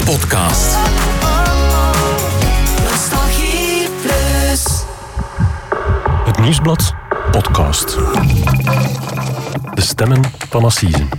podcast. Nostalgie Plus. Het Nieuwsblad podcast. De stemmen van Assise.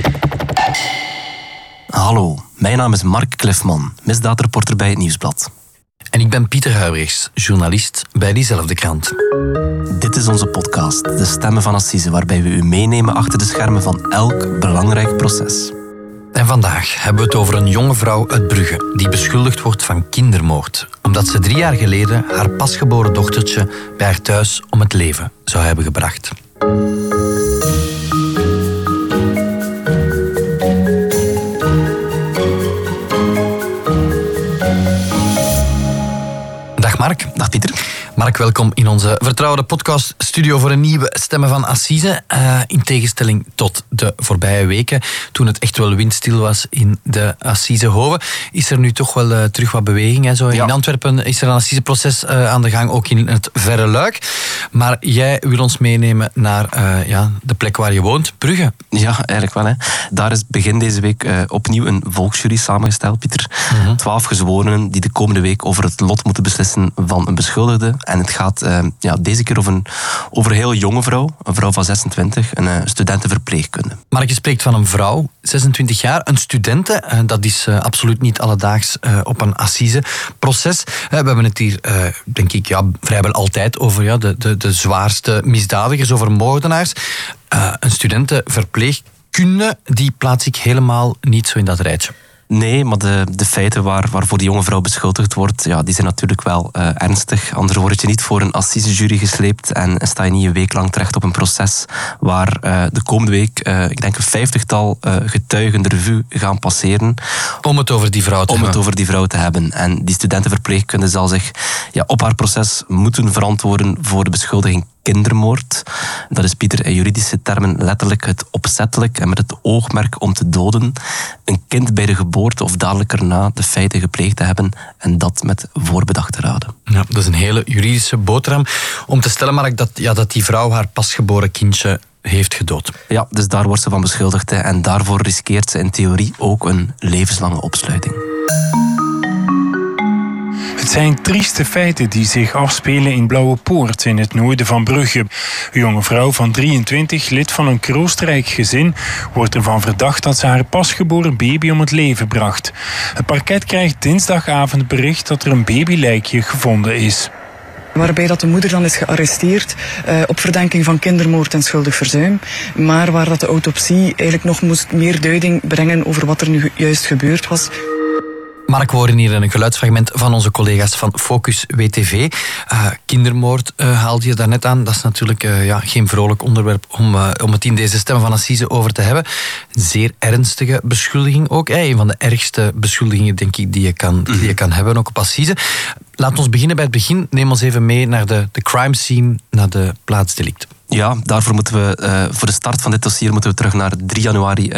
Hallo, mijn naam is Mark Klefman, misdaadreporter bij het Nieuwsblad. En ik ben Pieter Huibrechts, journalist bij diezelfde krant. Dit is onze podcast, De Stemmen van Assise, waarbij we u meenemen achter de schermen van elk belangrijk proces. En vandaag hebben we het over een jonge vrouw uit Brugge die beschuldigd wordt van kindermoord, omdat ze 3 jaar geleden haar pasgeboren dochtertje bij haar thuis om het leven zou hebben gebracht. Dag Mark. Dag Pieter. Mark, welkom in onze vertrouwde podcaststudio voor een nieuwe Stemmen van Assise. In tegenstelling tot de voorbije weken, toen het echt wel windstil was in de Assisehoven, is er nu toch wel terug wat beweging. Hè? Zo, ja. In Antwerpen is er een Assiseproces aan de gang, ook in het Verre Luik. Maar jij wil ons meenemen naar de plek waar je woont, Brugge. Ja, eigenlijk wel. Hè. Daar is begin deze week opnieuw een volksjury samengesteld, Pieter. 12 gezworenen die de komende week over het lot moeten beslissen van een beschuldigde. En het gaat deze keer over een heel jonge vrouw. Een vrouw van 26, een studentenverpleegkunde. Maar je spreekt van een vrouw, 26 jaar, een studente. Dat is absoluut niet alledaags op een Assiseproces. We hebben het hier, denk ik, vrijwel altijd over de zwaarste misdadigers, over moordenaars. Een studentenverpleegkunde, die plaats ik helemaal niet zo in dat rijtje. Nee, maar de feiten waarvoor die jonge vrouw beschuldigd wordt, die zijn natuurlijk wel ernstig. Anders word je niet voor een assisejury gesleept en sta je niet een week lang terecht op een proces waar de komende week, ik denk een 50-tal getuigen de revue gaan passeren. Om het over die vrouw te hebben. En die studentenverpleegkunde zal zich op haar proces moeten verantwoorden voor de beschuldiging kindermoord. Dat is, Pieter, in juridische termen letterlijk het opzettelijk en met het oogmerk om te doden, een kind bij de geboorte of dadelijk erna de feiten gepleegd te hebben en dat met voorbedachte raden. Ja, dat is een hele juridische boterham. Om te stellen, Mark, dat die vrouw haar pasgeboren kindje heeft gedood. Ja, dus daar wordt ze van beschuldigd. En daarvoor riskeert ze in theorie ook een levenslange opsluiting. Het zijn trieste feiten die zich afspelen in Blauwe Poort in het noorden van Brugge. Een jonge vrouw van 23, lid van een kroostrijk gezin, wordt ervan verdacht dat ze haar pasgeboren baby om het leven bracht. Het parket krijgt dinsdagavond bericht dat er een babylijkje gevonden is. Waarbij dat de moeder dan is gearresteerd op verdenking van kindermoord en schuldig verzuim. Maar waar dat de autopsie eigenlijk nog moest meer duiding brengen over wat er nu juist gebeurd was. Mark, we horen hier een geluidsfragment van onze collega's van Focus WTV. Kindermoord haalde je daarnet aan. Dat is natuurlijk geen vrolijk onderwerp om het in deze Stemmen van Assise over te hebben. Zeer ernstige beschuldiging ook. Een van de ergste beschuldigingen, denk ik, die je kan hebben, ook op Assise. Laat ons beginnen bij het begin. Neem ons even mee naar de crime scene, naar de plaatsdelict. Ja, daarvoor moeten we, voor de start van dit dossier, moeten we terug naar 3 januari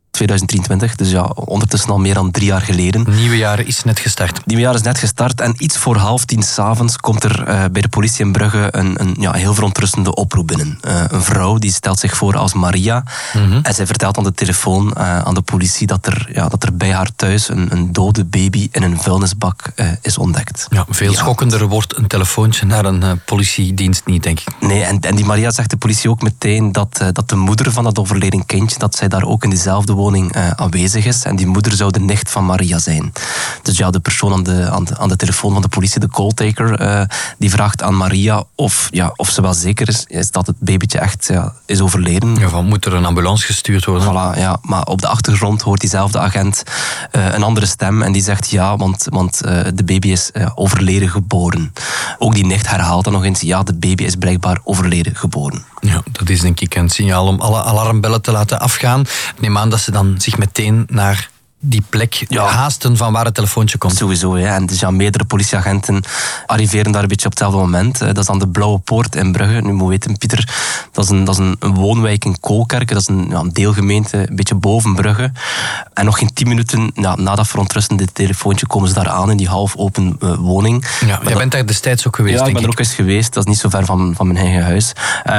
2023, dus ondertussen al meer dan 3 jaar geleden. Het nieuwe jaar is net gestart. En iets voor 9:30 s'avonds komt er bij de politie in Brugge een heel verontrustende oproep binnen. Een vrouw die stelt zich voor als Maria en zij vertelt aan de telefoon aan de politie dat er bij haar thuis een dode baby in een vuilnisbak is ontdekt. Ja, veel schokkender wordt een telefoontje naar een politiedienst niet, denk ik. Nee, en die Maria zegt de politie ook meteen dat de moeder van dat overleden kindje, dat zij daar ook in diezelfde woning aanwezig is. En die moeder zou de nicht van Maria zijn. Dus de persoon aan de telefoon van de politie, de calltaker, die vraagt aan Maria of ze wel zeker is dat het babytje echt is overleden. Ja, van moet er een ambulance gestuurd worden? Voilà, ja. Maar op de achtergrond hoort diezelfde agent een andere stem en die zegt want de baby is overleden geboren. Ook die nicht herhaalt dan nog eens, de baby is blijkbaar overleden geboren. Ja, dat is denk ik een signaal om alle alarmbellen te laten afgaan. Ik neem aan dat ze dan zich meteen naar die plek haasten van waar het telefoontje komt. Sowieso, ja. En dus meerdere politieagenten arriveren daar een beetje op hetzelfde moment. Dat is aan de Blauwe Poort in Brugge. Nu moet je weten, Pieter, dat is een woonwijk in Koolkerke. Dat is een deelgemeente, een beetje boven Brugge. En nog geen 10 minuten na dat verontrustende telefoontje komen ze daar aan in die half open woning. Ja, jij bent daar destijds ook geweest, denk ik. Ja, ik ben er ook eens geweest. Dat is niet zo ver van mijn eigen huis.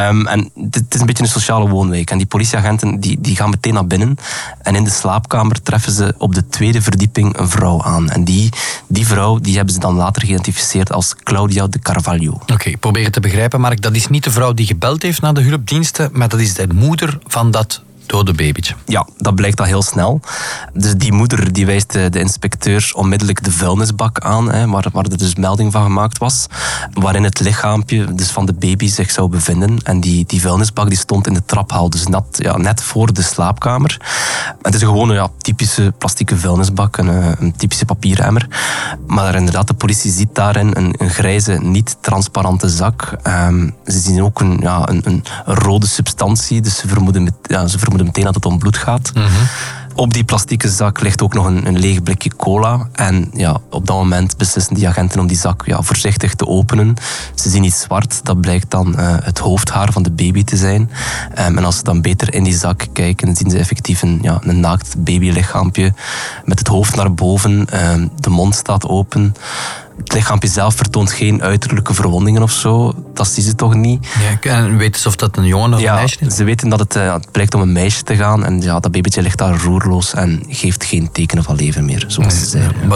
En het is een beetje een sociale woonwijk. En die politieagenten die gaan meteen naar binnen. En in de slaapkamer treffen ze ze op de tweede verdieping een vrouw aan. En die vrouw die hebben ze dan later geïdentificeerd als Claudia de Carvalho. Oké, ik probeer het te begrijpen, Mark. Dat is niet de vrouw die gebeld heeft naar de hulpdiensten, maar dat is de moeder van dat dode babytje. Ja, dat blijkt al heel snel. Dus die moeder die wijst de inspecteur onmiddellijk de vuilnisbak aan, waar er dus melding van gemaakt was, waarin het lichaampje dus van de baby zich zou bevinden. En die vuilnisbak die stond in de traphal, dus net voor de slaapkamer. Het is gewoon een typische plastieke vuilnisbak, een typische papieremmer. Maar inderdaad, de politie ziet daarin een grijze, niet-transparante zak. Ze zien ook een rode substantie, dus ze vermoeden meteen dat het om bloed gaat. Mm-hmm. Op die plastieke zak ligt ook nog een leeg blikje cola. En op dat moment beslissen die agenten om die zak voorzichtig te openen. Ze zien iets zwart, dat blijkt dan het hoofdhaar van de baby te zijn. En als ze dan beter in die zak kijken, zien ze effectief een naakt babylichaampje met het hoofd naar boven. De mond staat open. Het lichaampje zelf vertoont geen uiterlijke verwondingen of zo. Dat zien ze toch niet. Ja, en weten ze of dat een jongen of een meisje is? Ze weten dat het blijkt om een meisje te gaan. En dat babytje ligt daar roerloos en geeft geen tekenen van leven meer, zoals ze zeiden. Ja.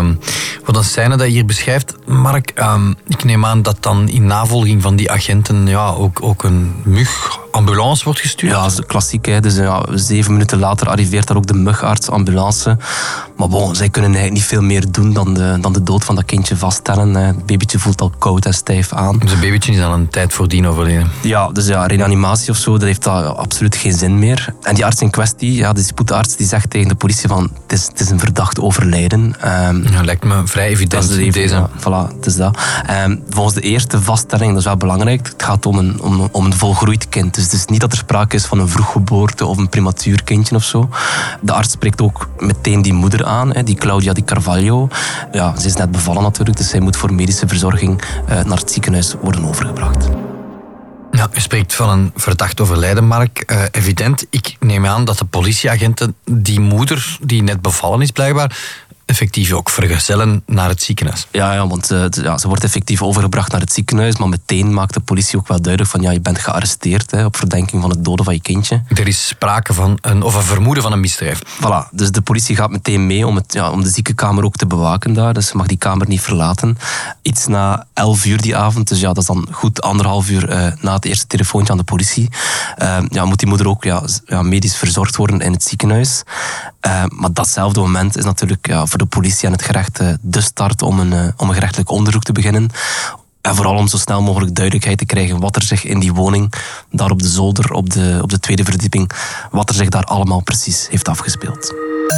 Wat een scène dat je hier beschrijft, Mark. Ik neem aan dat dan in navolging van die agenten ook een mugambulance wordt gestuurd. Ja, dat is klassiek. Hè. Dus 7 minuten later arriveert daar ook de mugartsambulance. Maar zij kunnen eigenlijk niet veel meer doen dan de dood van dat kindje vaststellen. Het babytje voelt al koud en stijf aan. Dus het babytje is al een tijd voordien overleden. Ja, dus reanimatie of zo, dat heeft absoluut geen zin meer. En die arts in kwestie, de spoedarts, die zegt tegen de politie van het is een verdacht overlijden. Lijkt me vrij evident. Deze. Voilà, het is dat. Volgens de eerste vaststelling, dat is wel belangrijk, het gaat om een volgroeid kind. Dus het is niet dat er sprake is van een vroeggeboorte of een prematuur kindje of zo. De arts spreekt ook meteen die moeder aan, die Claudia de Carvalho. Ja, ze is net bevallen natuurlijk, dus zij moet voor medische verzorging naar het ziekenhuis worden overgebracht. Ja, u spreekt van een verdacht overlijden, Mark. Evident, ik neem aan dat de politieagenten die moeder, die net bevallen is blijkbaar, effectief ook vergezellen naar het ziekenhuis. Ja, want ze wordt effectief overgebracht naar het ziekenhuis, maar meteen maakt de politie ook wel duidelijk van je bent gearresteerd op verdenking van het doden van je kindje. Er is sprake van een vermoeden van een misdrijf. Voilà, dus de politie gaat meteen mee om de ziekenkamer ook te bewaken daar, dus ze mag die kamer niet verlaten. Iets na 11 uur die avond, dus dat is dan goed 1,5 uur na het eerste telefoontje aan de politie, moet die moeder ook medisch verzorgd worden in het ziekenhuis. Maar datzelfde moment is natuurlijk voor de politie en het gerecht de start om een gerechtelijk onderzoek te beginnen. En vooral om zo snel mogelijk duidelijkheid te krijgen wat er zich in die woning, daar op de zolder, op de tweede verdieping, wat er zich daar allemaal precies heeft afgespeeld.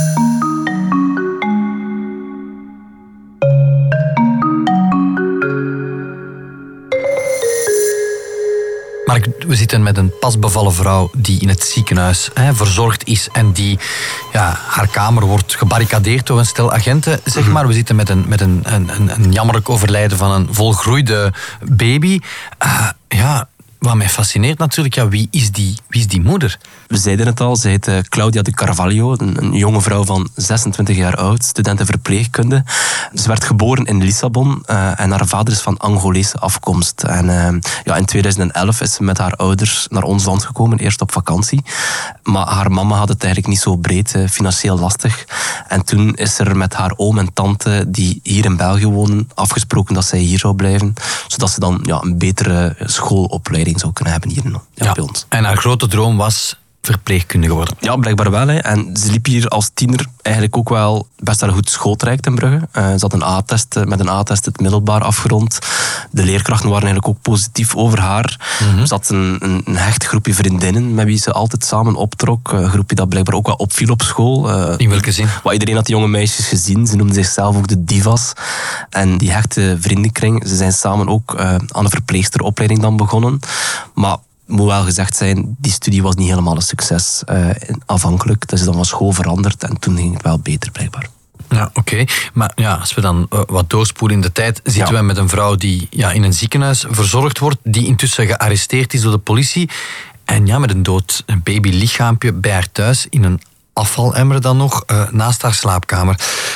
Mark, we zitten met een pasbevallen vrouw die in het ziekenhuis verzorgd is en die, haar kamer wordt gebarricadeerd door een stel agenten, zeg maar. We zitten met een jammerlijk overlijden van een volgroeide baby. Wat mij fascineert natuurlijk, wie is die moeder? We zeiden het al, ze heet Claudia de Carvalho, een jonge vrouw van 26 jaar oud, studenten verpleegkunde. Ze werd geboren in Lissabon en haar vader is van Angolese afkomst. En in 2011 is ze met haar ouders naar ons land gekomen, eerst op vakantie. Maar haar mama had het eigenlijk niet zo breed, financieel lastig. En toen is er met haar oom en tante, die hier in België wonen, afgesproken dat zij hier zou blijven, zodat ze dan een betere schoolopleiding zou kunnen hebben hier bij ons. En haar grote droom was verpleegkundige worden. Ja, blijkbaar wel. En ze liep hier als tiener eigenlijk ook wel best wel goed schooltraject in Brugge. Ze had met een A-test het middelbaar afgerond. De leerkrachten waren eigenlijk ook positief over haar. Mm-hmm. Ze had een hecht groepje vriendinnen met wie ze altijd samen optrok. Een groepje dat blijkbaar ook wel opviel op school. In welke zin? Iedereen had die jonge meisjes gezien. Ze noemden zichzelf ook de divas. En die hechte vriendenkring, ze zijn samen ook aan een verpleegsteropleiding dan begonnen. Maar moet wel gezegd zijn, die studie was niet helemaal een succes afhankelijk. Dus dan was school veranderd en toen ging het wel beter blijkbaar. Ja, oké. Maar als we dan wat doorspoelen in de tijd, zitten we met een vrouw die in een ziekenhuis verzorgd wordt, die intussen gearresteerd is door de politie en met een babylichaampje bij haar thuis in een afvalemmer dan nog, naast haar slaapkamer.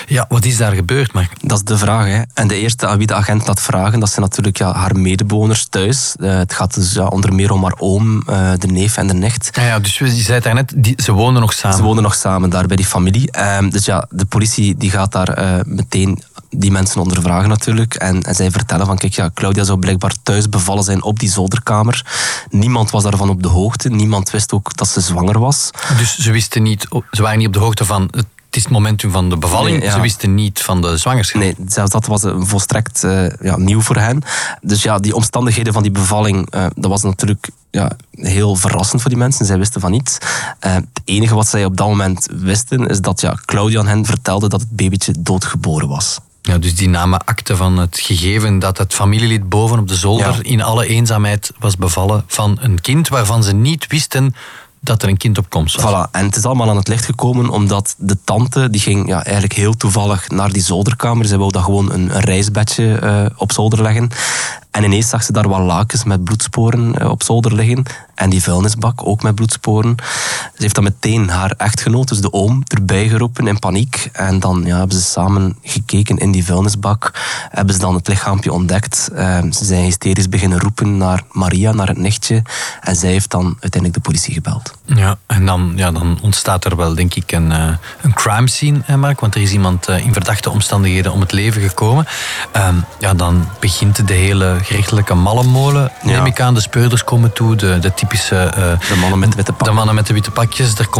Ja, wat is daar gebeurd, Mark? Dat is de vraag. Hè. En de eerste aan wie de agent laat vragen, dat zijn natuurlijk haar medebewoners thuis. Het gaat dus onder meer om haar oom, de neef en de nicht. Ja, dus je zei het daarnet, ze wonen nog samen. Ze wonen nog samen daar bij die familie. Dus ja, de politie die gaat daar meteen die mensen ondervragen natuurlijk. En zij vertellen van, kijk, ja, Claudia zou blijkbaar thuis bevallen zijn op die zolderkamer. Niemand was daarvan op de hoogte. Niemand wist ook dat ze zwanger was. Dus ze waren niet op de hoogte van het is het momentum van de bevalling. Nee, ja. Ze wisten niet van de zwangerschap. Nee, zelfs dat was volstrekt nieuw voor hen. Dus ja, die omstandigheden van die bevalling, dat was natuurlijk heel verrassend voor die mensen. Zij wisten van niets. Het enige wat zij op dat moment wisten, is dat Claudia aan hen vertelde dat het babytje doodgeboren was. Ja, dus die namen akte van het gegeven dat het familielid boven op de zolder in alle eenzaamheid was bevallen van een kind waarvan ze niet wisten dat er een kind op komst was. Voilà. En het is allemaal aan het licht gekomen omdat de tante, die ging eigenlijk heel toevallig naar die zolderkamer. Zij wou dat gewoon een reisbedje op zolder leggen. En ineens zag ze daar wat lakens met bloedsporen op zolder liggen. En die vuilnisbak ook met bloedsporen. Ze heeft dan meteen haar echtgenoot, dus de oom, erbij geroepen in paniek. En dan hebben ze samen gekeken in die vuilnisbak. Hebben ze dan het lichaampje ontdekt. Ze zijn hysterisch beginnen roepen naar Maria, naar het nichtje. En zij heeft dan uiteindelijk de politie gebeld. Ja, en dan ontstaat er wel, denk ik, een crime scene, hè Mark? Want er is iemand in verdachte omstandigheden om het leven gekomen. Dan begint de hele gerechtelijke mallenmolen, neem ik aan. De speurders komen toe, de typische... de mannen met de witte pakjes. De mannen met de witte pakjes. Er komt